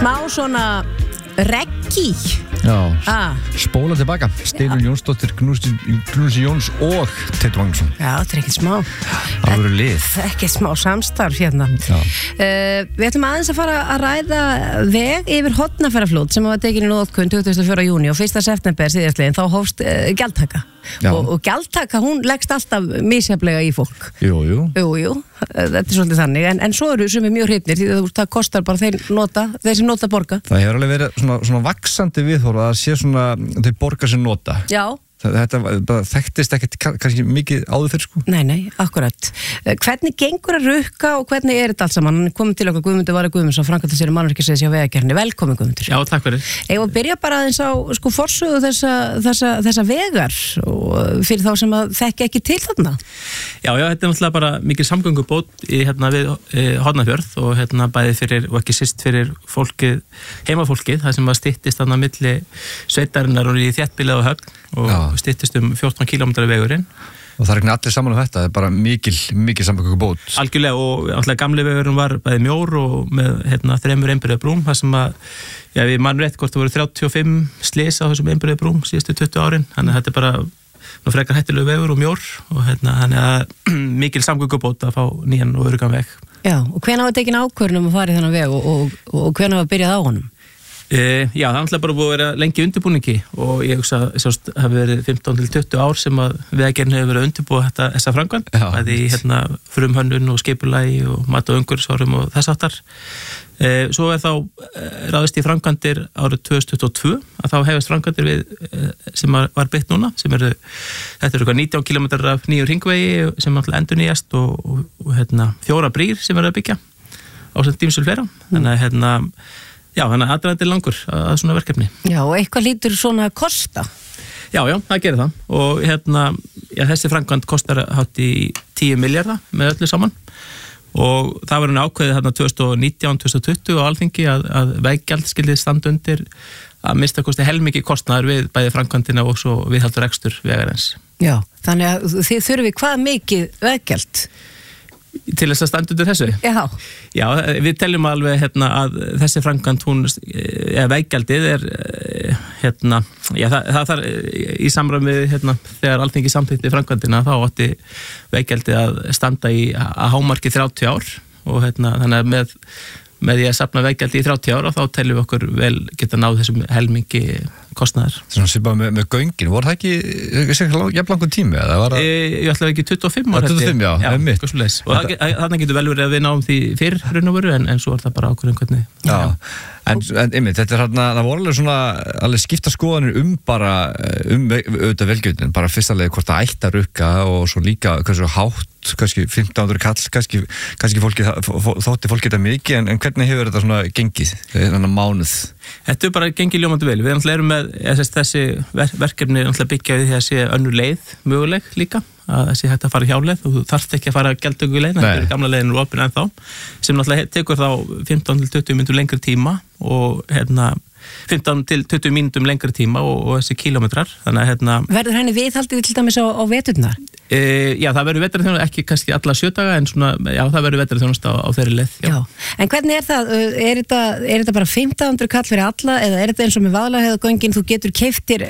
Smá svona reggi. Já, spóla tilbaka. Steinunn Jónsdóttir, Knúsi Jóns og Teitur Magnússon. Já, þetta er ekkert smá. Það voru lið. Ekkert smá samstarf hérna. Við ætlum aðeins að fara að ræða veg yfir Hornafjarðarfljót sem var tekin í notkun 24. júní og 1. september síðastliðin, þá hófst gjaldtaka. Og gjaldtaka, hún leggst alltaf misjafnlega í fólk. Jú. Þetta er svolítið þannig, en svo eru sem er mjög hrifnir því að það kostar bara þeir sem nota borga. Það hefur alveg verið svona vaxandi viðhorf að sé svona þau borga sem nota. Já. Þetta bara þekktist ekkert kannski mikið áður fyrir sko. Nei, akkurat. Hvernig gengur að rukka og hvernig er þetta allt saman? Hann er komið til okkur Guðmundur Valur Guðmundsson, framkvæmdastjóri mannvirkjasviðs hjá Vegagerðinni. Velkomin Guðmundur. Já, takk fyrir. Ég byrja bara aðeins á forsögu þessa vegar og fyrir þá sem að þekki ekki til þarna. Já, þetta er náttúrulega bara mikið samgöngubót í við Hornafjörð og bæði fyrir og ekki síst fyrir heimafólkið, það sem var styttist þarna milli sveitarinnar og í þéttbýli og höfn og styttist 14 kilometra vegurinn. Og það er ekki allir saman þetta, það er bara mikil samgöngubót. Algjörlega, og alltaf gamli vegurinn var bæði mjór og með 3 einbreiðar brúm, það sem að, við mann rétt hvort það voru 35 slys á þessum einbreiðar brúm síðustu 20 árin, þannig að þetta er bara frekar hættilegu vegur og mjór og þannig að mikil samgöngubót að fá nýjan og öruggan veg. Já, og hvenær var tekin ákvörðun að fara í þennan veg og hvenær var byrjað á honum? Já, það er alltaf bara búið að vera lengi undirbúningi og ég hugsa að það hafi verið 15 til 20 ár sem að Vegagerðin hefur verið að undirbúa þessa framkvæmd, bæði í frumhönnun og skipulagi og mat- og umhverfisáhrifum og þess háttar. Svo er þá ráðist í framkvæmdir árið 2022 að þá hefist framkvæmdir sem var byggt núna, þetta eru 19 km af nýjum hringvegi sem alltaf endur nýjast og 4 brýr sem verður að byggja á sem dýmsul fleira, þannig að aðdragandi er langur að svona verkefni. Já, og eitthvað lítur svona að kosta? Já, það gerir það og þessi framkvæmd kostar hátt í 10 milljarða með öllu saman og það var ákveðið 2019-2020 á Alþingi að veggjald skyldi standa undir að mista kosti helmingi kostnaður við bæði framkvæmdina og svo viðhaldur rekstur vegarins. Já, þannig að þið þurfið hvað mikið veggjald? Til þess að standa undir þessu? Já, við teljum alveg að þessi framkvæmd veggjaldið er það þarf í samræmi þegar Alþingi samþykkti framkvæmdina þá átti veggjaldið að standa í að hámarki 30 ár og þannig að með því að safna veggjaldið í 30 ár og þá teljum við okkur vel geta náð þessum helmingi kostnaðar. Svona svipað með göngin, voru það ekki jafnlangur tími? Ég ætla ekki 25 ár. 25, já, það er mitt. Og þannig getur vel verið að við náum því fyrr raun og veru en svo er það bara ákveðin hvernig. Já, en einmitt, þetta er það voru alveg svona alveg skipta skoðanir bara auðvitað velgjörnin, bara fyrstulega hvort það ætti að rukka og svo líka hversu hátt, kannski 1500 kall, kannski þótti fólki þetta mikið, en hvernig hefur þetta svona gengið þennan mánuð? Þetta er bara gengið ljómandi vel. Við erum með þessi verkefni byggja við því að sé önnur leið möguleg líka, að þessi hægt að fara hjáleið og þú þarft ekki að fara gjaldtöku leið, þetta er gamla leiðin úr opin ennþá, sem náttúrulega tekur þá 15 til 20 mínútur lengri tíma og 15 til 20 mínútum lengri tíma og þessi kílómetrar, þannig að Verður henni viðhaldið til dæmis á veturnar? Já, það verður vetrarþjónusta, ekki kannski alla 7 daga, en svona, það verður vetrarþjónusta á þeirri leið. Já. En hvernig er það? Er þetta bara 1500 kall fyrir alla, eða er þetta eins og með Vaðlaheiðargöngin, þú getur keyptir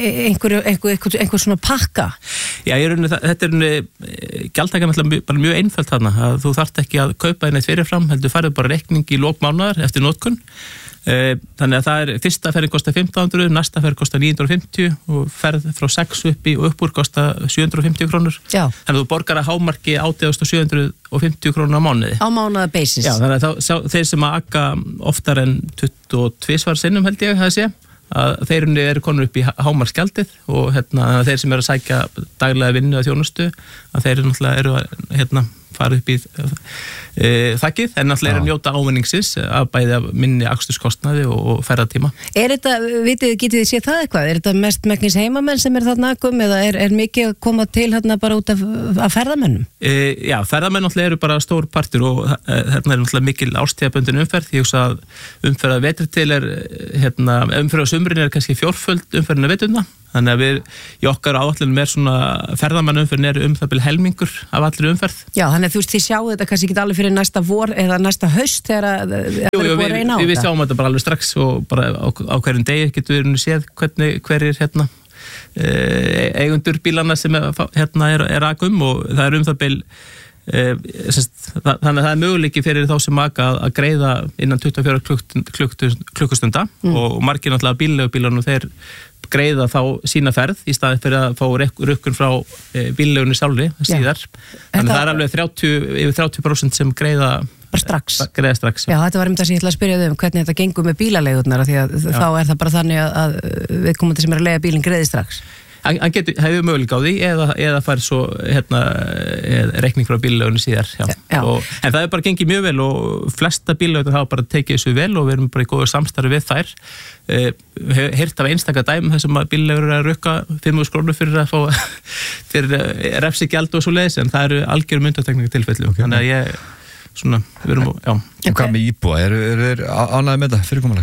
einhver svona pakka? Já, þetta gjaldtakan alltaf bara mjög einföld þarna, að þú þarft ekki að kaupa neitt fyrirfram, heldur færðu bara reikning í lok mánaðar eftir notkun. Þannig að það fyrsta ferðin kostar 1500, næsta ferð kostar 950 og ferð frá 6 upp úr kostar 750 krónur. Þannig að þú borgar að hámarki 8.750 krónur á mánuði. Á mánuða basis. Já, þannig að þeir sem að akka oftar en 22 sinnum held ég að sé, að þeir eru konur upp í hámarksgjaldið og þeir sem eru að sækja daglega vinnu að þjónustu, að þeir náttúrulega fara upp í þakkið, en náttúrulega eru njóta ávinningsins að bæði af minni aksturskostnaði og ferðatíma. Er þetta, getið þið séð það eitthvað? Er þetta mest megnis heimamenn sem þarna eða er mikið að koma til bara út af ferðamennum? Já, ferðamenn náttúrulega eru bara stór partur og þarna er náttúrulega mikil árstíðabundin umferð. Ég hugsa að umferð að vetri til umferð á sumrin kannski 4-föld umferðin að veturna. þannig að við í okkar áætlunum svona ferðamannumferð það bil helmingur af allri umferð. Já, þannig að þú veist, þið sjáu þetta kannski ekki alveg fyrir næsta vor eða næsta haust þegar það er búið að reyna á þetta. Við sjáum þetta bara alveg strax og bara á hverjum degi getur við séð hverjir eigendur bílana sem er akum og það er það bil þannig að það er möguleiki fyrir þá sem aka að greiða innan 24 klukkustunda og margir náttúrulega bílaleigubílarnir þeir greiða þá sína ferð í staði fyrir að fá rukkun frá bílalegunni sjálfri síðar þannig að það er alveg yfir 30% sem greiða strax. Já, þetta var það sem ég ætla að spyrja þau hvernig þetta gengur með bílaleigurnar því að þá er það bara þannig að viðkomandi sem er að leiga bílinn greiði strax. Hann hefur möguleika á því eða fær svo reikning frá bílalegunni síðar en það er bara gengið mjög vel og flesta bílalegur hafa bara tekið þessu vel og við erum bara í góðu samstarfi við þær heyrt af einstaka dæmum þessum að bílalegur eru að rukka 5.000 krónur fyrir að fá fyrir refsigjald og svo leiðis en það eru algjörum undantekningartilfelli þannig að ég við erum Og hvað með íbúa? Eru þeir ánægðir með þetta fyrirkomulag?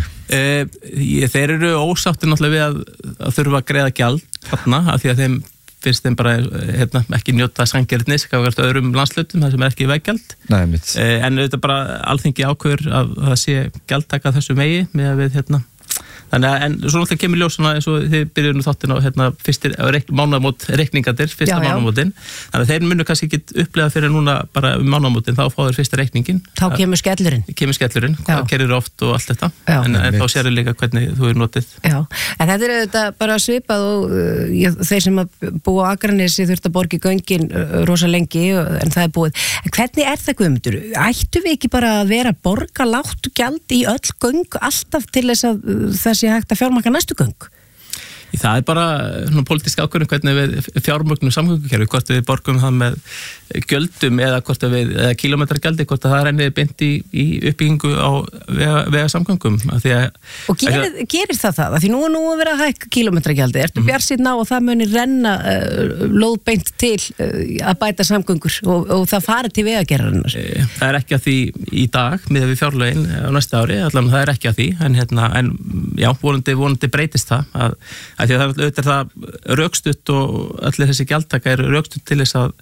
Þeir eru ósáttir náttúrulega við að þurfa að greiða gjald þarna af því að þeim finnst þeim bara ekki njóta sanngirnis gagnvart öðrum landshlutum þar sem er ekki veggjald en þetta bara alþingi ákveður að það sé gjaldtaka þessu megi með að við þannig að, en svo náttúrulega kemur ljós eins og þið byrjuðu þáttin á fyrstir mánaðamót reikningadir, fyrsta mánaðamótin þannig að þeir munu kannski ekki upplega fyrir núna bara mánaðamótin, þá fá þeir fyrsta reikningin þá kemur skellurinn hvað gerir oft og allt þetta en þá sér líka hvernig þú er notið en þetta er auðvitað bara svipað og þeir sem búa á Akranesi þurft að borga í göngin rosa lengi en það er búið, en hvernig er það Guðmundur? Ættu við ekki bara að vera borga lágt gjald í öll göng alltaf til þess að það sé hægt að fjármagna næstu göng? Það er bara pólitísk ákvörðun hvernig við fjármögnum samgöngukerfi, hvort við borgum það með gjöldum eða hvort eða kílómetragjaldi, hvort það rennir beint í uppbyggingu á vega samgöngum. Og gerir það? Því nú er verið að hækka kílómetragjaldi. Ertu bjartsýnn á og það muni renna lóðbeint til að bæta samgöngur og það fari til vegagerðarinnar? Það er ekki að því í dag, miðað við fjárlögin á næsta ári, allavega það er ekki að því, en já, vonandi breytist það að því að það er það rökstutt og allir þessi gjaldtaka er rökstutt til þess að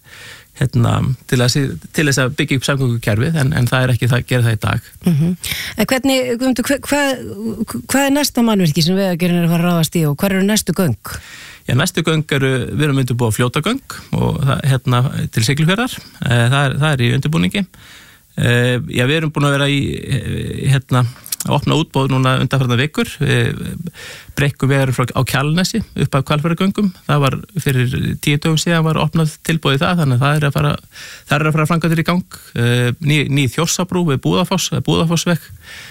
til þess að byggja upp samgöngukerfið en það er ekki það að gera það í dag. En hvernig, Guðmundur, hvað er næsta mannvirki sem Vegagerðin er að fara að ráðast í og hvað eru næstu göng? Já, næstu göng við erum undirbúið að fljótagöng og til Siglufjarðar, það er í undirbúningi. Já, við erum búin að vera í að opna útboð núna undanfarnar vikur brekkum vegar á Kjalarnesi upp af Hvalfjarðargöngum, það var fyrir 10 dögum síðan var opnað tilboðið það þannig að það er að fara framkvæmdir í gang ný Þjórsabrú við Búðafossveg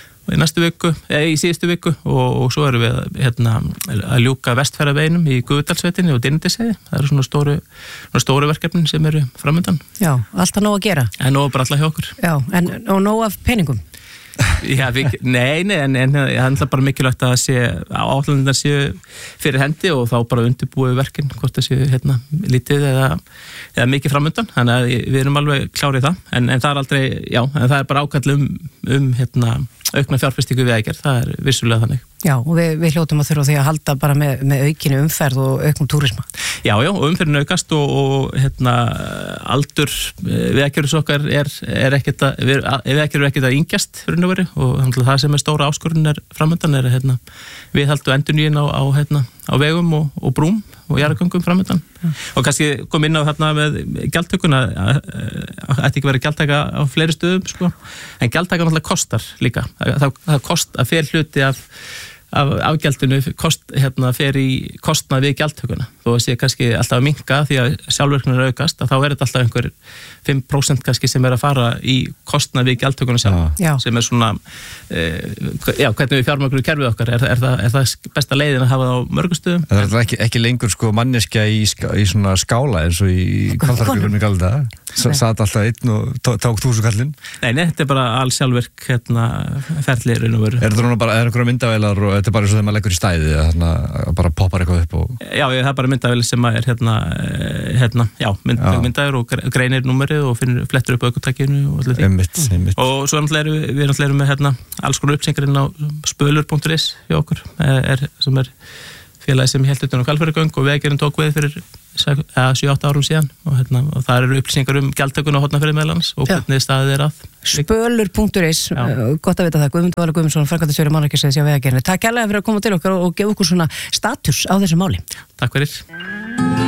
í síðustu viku og svo erum við að ljúka Vestfjarðaveginum í Gufudalssveitinni og Dynjandisheiði, það eru svona stóru verkefnin sem eru framöndan. Já, alltaf nóg að gera. En nóg bara alltaf hjá okkur. Já, og nóg af peningum. Já, nei, en það er bara mikilvægt að áætlanirnar séu fyrir hendi og þá bara undirbúið verkin hvort það séu lítið eða mikið framöndan, þannig að við erum alveg klárið það, en það er aldrei en það er bara ákall aukna fjárfestingu Vegagerð, það er vissulega þannig. Já, og við hljótum að þurfa því að halda bara með aukinu umferð og auknum túrisma. Já, og umferðin aukast og aldur Vegagerðs okkar er ekkert að yngjast fyrir nöfari og það sem er stóra áskorun framöndan við haldum endurnýjun á vegum og brúm og jarðgöngum framöndan. Og kannski kom inn á með gjaldtökuna ætti ekki verið gjaldtaka á fleiri stöðum sko. En gjaldtaka náttúrulega kostar líka það kost að fer hluti af afgjaldinu fer í kostnað við gjaldtökuna þó að sé kannski alltaf að minnka því að sjálfvirknin er aukast að þá er þetta alltaf einhver 5% kannski sem er að fara í kostnað við gjaldtökuna sjálf sem er svona hvernig við fjármögnum kerfið okkar er það besta leiðin að hafa það á mörgustöðum. Það er ekki lengur sko manneskja í svona skála eins og í Hvalfjarðargöngum í galda satt alltaf einn og tók 1000 kallinn. Nei, þetta er bara alls sjálfvirk ferli raun og veru. Er þetta bara einhverja myndavélar og þetta er bara eins og þegar maður leggur í stæði að bara poppar eitthvað upp og... Já, það er bara myndavél sem er myndavél og greinir númerið og flettur upp ökutækinu og allir því. Einmitt. Og svo við erum með alls konar uppsengarinn á spölur.is hjá okkur sem er félagi sem hélt utan á Hvalfjarðargöng og Vegagerðin tók við fyrir 7-8 árum síðan og það eru upplýsingar gjaldtökuna á Hornafirði meðal annars og hvernig staðið að. Spölur.is, gott að vita það. Guðmundur Valur Guðmundsson, framkvæmdastjóri mannvirkjasviðs hjá Vegagerðinni. Takk kærlega fyrir að koma til okkar og gefa okkur svona status á þessu máli. Takk fyrir.